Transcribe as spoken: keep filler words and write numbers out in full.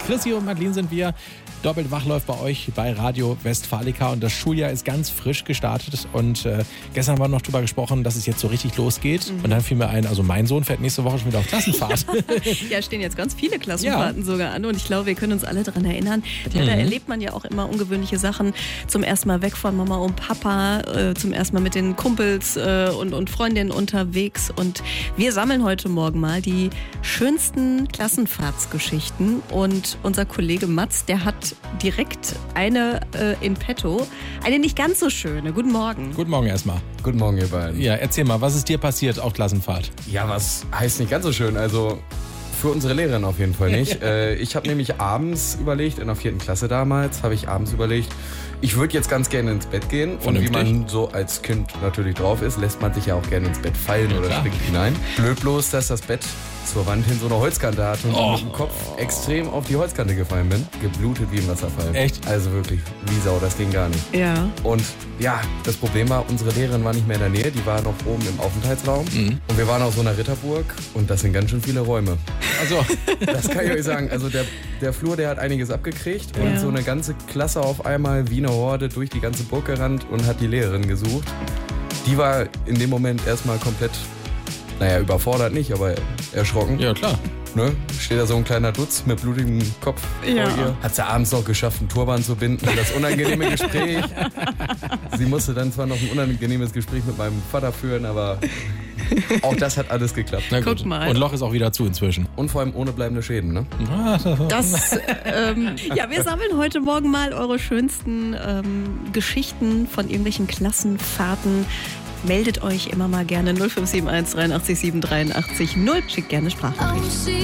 Chrissy und Madeline sind wir. Doppelt wach läuft bei euch bei Radio Westfalica und das Schuljahr ist ganz frisch gestartet und äh, gestern haben wir noch drüber gesprochen, dass es jetzt so richtig losgeht mhm. und dann fiel mir ein, also mein Sohn fährt nächste Woche schon wieder auf Klassenfahrt. Ja, stehen jetzt ganz viele Klassenfahrten ja. sogar an und ich glaube, wir können uns alle daran erinnern. Ja, mhm. Da erlebt man ja auch immer ungewöhnliche Sachen. Zum ersten Mal weg von Mama und Papa, äh, zum ersten Mal mit den Kumpels äh, und, und Freundinnen unterwegs und wir sammeln heute Morgen mal die schönsten Klassenfahrtsgeschichten und unser Kollege Mats, der hat direkt eine äh, in petto. Eine nicht ganz so schöne. Guten Morgen. Guten Morgen erstmal. Guten Morgen, ihr beiden. Ja, erzähl mal, was ist dir passiert auf Klassenfahrt? Ja, was heißt nicht ganz so schön? Also für unsere Lehrerin auf jeden Fall nicht. äh, ich habe nämlich abends überlegt, in der vierten Klasse damals, habe ich abends überlegt, ich würde jetzt ganz gerne ins Bett gehen. Vernünftig. Und wie man so als Kind natürlich drauf ist, lässt man sich ja auch gerne ins Bett fallen ja, oder klar. springt hinein. Blöd bloß, dass das Bett zur Wand hin so eine Holzkante hat und oh. ich mit dem Kopf extrem auf die Holzkante gefallen bin. Geblutet wie im Wasserfall. Echt? Also wirklich, wie Sau, das ging gar nicht. Ja. Und ja, das Problem war, unsere Lehrerin war nicht mehr in der Nähe, die war noch oben im Aufenthaltsraum. Mhm. Und wir waren auf so einer Ritterburg und das sind ganz schön viele Räume. Also, das kann ich euch sagen. Also der, der Flur, der hat einiges abgekriegt und ja. so eine ganze Klasse auf einmal wie eine Horde durch die ganze Burg gerannt und hat die Lehrerin gesucht. Die war in dem Moment erstmal komplett, naja, überfordert nicht, aber erschrocken. Ja, klar. Ne? Steht da so ein kleiner Dutz mit blutigem Kopf ja. vor ihr. Hat sie abends noch geschafft, einen Turban zu binden. Das unangenehme Gespräch. Sie musste dann zwar noch ein unangenehmes Gespräch mit meinem Vater führen, aber auch das hat alles geklappt. Na gut. Guck mal. Und Loch ist auch wieder zu inzwischen. Und vor allem ohne bleibende Schäden, ne? Das, ähm, ja, wir sammeln heute Morgen mal eure schönsten ähm, Geschichten von irgendwelchen Klassenfahrten. Meldet euch immer mal gerne null fünf sieben eins dreiundachtzig sieben dreiundachtzig null. Schickt gerne Sprachnachrichten.